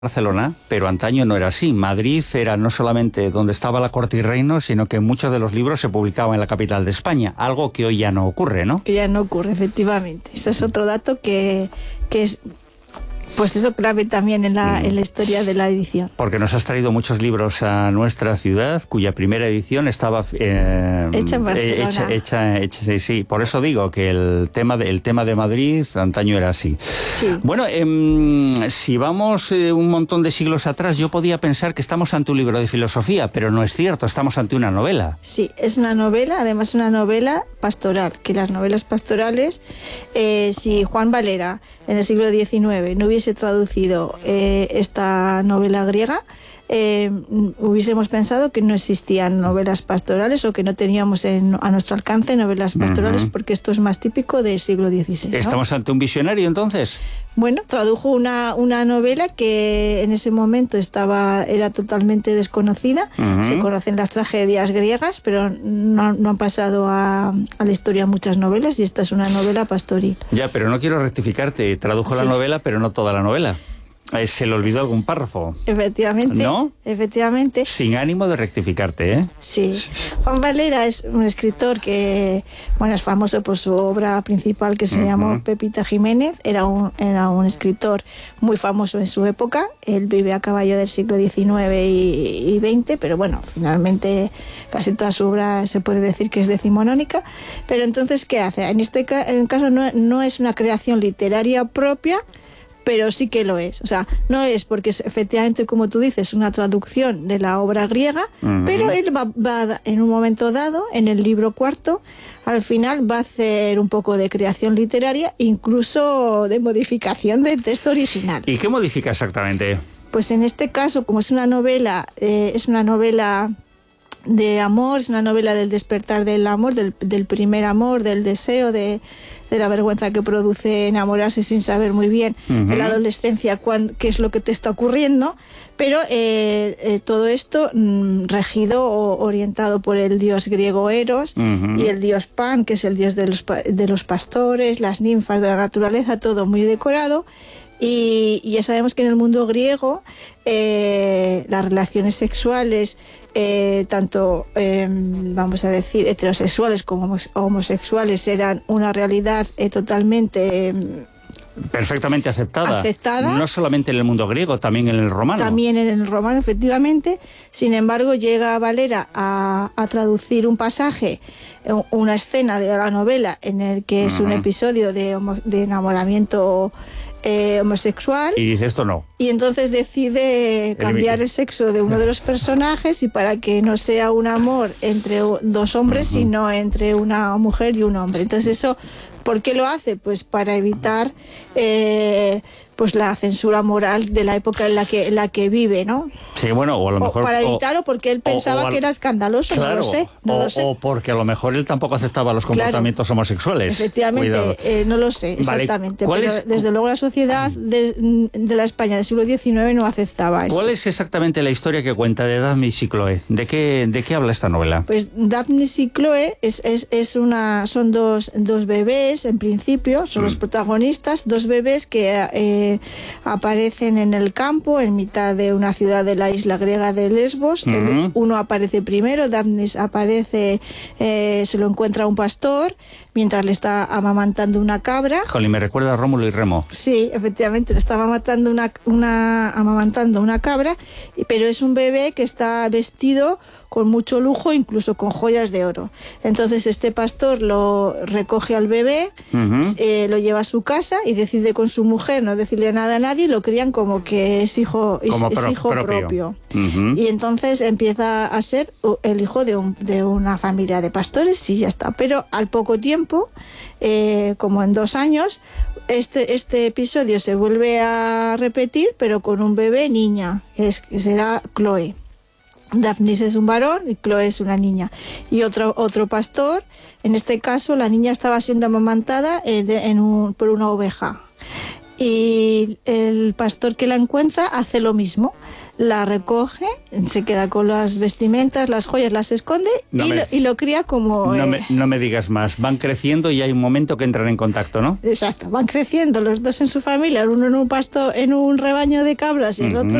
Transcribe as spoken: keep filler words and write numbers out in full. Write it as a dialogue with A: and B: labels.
A: Barcelona, pero antaño no era así. Madrid era no solamente donde estaba la corte y reino, sino que muchos de los libros se publicaban en la capital de España, algo que hoy ya no ocurre, ¿no?
B: Que ya no ocurre, efectivamente. Eso es otro dato que, que es, pues eso, clave también en la, en la historia de la edición.
A: Porque nos has traído muchos libros a nuestra ciudad, cuya primera edición estaba eh,
B: hecha en Barcelona.
A: Hecha, hecha, hecha, sí, sí. Por eso digo que el tema de, el tema de Madrid antaño era así.
B: Sí.
A: Bueno, eh, si vamos eh, un montón de siglos atrás, yo podía pensar que estamos ante un libro de filosofía, pero no es cierto, estamos ante una novela.
B: Sí, es una novela, además una novela pastoral, que las novelas pastorales, eh, si Juan Valera en el siglo diecinueve no hubiese traducido eh, esta novela griega, eh, hubiésemos pensado que no existían novelas pastorales o que no teníamos en, a nuestro alcance novelas pastorales, uh-huh. porque esto es más típico del siglo dieciséis, ¿no?
A: ¿Estamos ante un visionario entonces?
B: Bueno, tradujo una, una novela que en ese momento estaba era totalmente desconocida. Uh-huh. Se conocen las tragedias griegas, pero no, no han pasado a, a la historia muchas novelas, y esta es una novela pastoril.
A: Ya, pero no quiero rectificarte, tradujo sí. la novela, pero no toda la novela. Se le olvidó algún párrafo.
B: Efectivamente.
A: ¿No?
B: Efectivamente.
A: Sin ánimo de rectificarte, ¿eh?
B: Sí. Juan Valera es un escritor que, bueno, es famoso por su obra principal que se uh-huh. llamó Pepita Jiménez. Era un, era un escritor muy famoso en su época. Él vive a caballo del siglo diecinueve y, y veinte, pero bueno, finalmente casi toda su obra se puede decir que es decimonónica. Pero entonces, ¿qué hace? En este ca- en caso no, no es una creación literaria propia, pero sí que lo es. O sea, no es porque es efectivamente, como tú dices, una traducción de la obra griega, uh-huh. pero él va, va en un momento dado, en el libro cuarto, al final va a hacer un poco de creación literaria, incluso de modificación del texto original.
A: ¿Y qué modifica exactamente?
B: Pues en este caso, como es una novela, eh, es una novela de amor, es una novela del despertar del amor, del, del primer amor, del deseo, de, de la vergüenza que produce enamorarse sin saber muy bien uh-huh. en la adolescencia cuán, qué es lo que te está ocurriendo, pero eh, eh, todo esto mm, regido o orientado por el dios griego Eros uh-huh. y el dios Pan, que es el dios de los, de los pastores, las ninfas de la naturaleza, todo muy decorado. Y, y ya sabemos que en el mundo griego eh, las relaciones sexuales, eh, tanto, eh, vamos a decir, heterosexuales como homosexuales, eran una realidad eh, totalmente... Eh,
A: perfectamente aceptada.
B: aceptada.
A: No solamente en el mundo griego, también en el romano.
B: También en el romano, efectivamente. Sin embargo, llega Valera a, a traducir un pasaje, una escena de la novela en el que es uh-huh. un episodio de, homo, de enamoramiento eh, homosexual.
A: Y dice esto no.
B: Y entonces decide cambiar el, el sexo de uno de los personajes, y para que no sea un amor entre dos hombres, uh-huh. sino entre una mujer y un hombre. Entonces eso, ¿por qué lo hace? Pues para evitar eh, pues la censura moral de la época en la que, en la que vive, ¿no?
A: Sí, bueno, o a lo mejor...
B: O para evitar, o, o porque él pensaba o, o al, que era escandaloso, claro, no lo sé. No
A: o,
B: lo sé.
A: o porque a lo mejor él tampoco aceptaba los comportamientos claro, homosexuales.
B: Efectivamente, eh, no lo sé exactamente. Vale, pero es, desde luego la sociedad de, de la España del siglo diecinueve no aceptaba eso.
A: ¿Cuál es exactamente la historia que cuenta de Daphnis y Chloe? ¿De qué, de qué habla esta novela?
B: Pues Daphnis y Chloe es, es, es una, son dos, dos bebés, en principio, son mm. los protagonistas, dos bebés que eh, aparecen en el campo, en mitad de una ciudad de la isla griega de Lesbos. Mm-hmm. El, uno aparece primero, Daphnis aparece, eh, se lo encuentra un pastor mientras le está amamantando una cabra.
A: Jolín, me recuerda a Rómulo y Remo.
B: Sí, efectivamente, le estaba matando una, una, amamantando una cabra, pero es un bebé que está vestido con mucho lujo, incluso con joyas de oro. Entonces este pastor lo recoge al bebé, uh-huh. eh, lo lleva a su casa y decide con su mujer no decirle nada a nadie, y lo crían como que es hijo,
A: como
B: es,
A: pro,
B: es hijo propio. propio. Uh-huh. Y entonces empieza a ser el hijo de, un, de una familia de pastores y ya está. Pero al poco tiempo, eh, como en dos años, este, este episodio se vuelve a repetir, pero con un bebé niña, que, es, que será Chloe. Daphnis es un varón y Chloe es una niña. Y otro, otro pastor, en este caso la niña estaba siendo amamantada eh, de, en un, por una oveja. y el pastor que la encuentra hace lo mismo. La recoge, se queda con las vestimentas, las joyas, las esconde
A: no
B: y,
A: me,
B: lo, y lo cría como...
A: No,
B: eh,
A: me, no me digas más. Van creciendo y hay un momento que entran en contacto, ¿no?
B: Exacto, van creciendo los dos en su familia, uno en un pasto, en un rebaño de cabras y el uh-huh. otro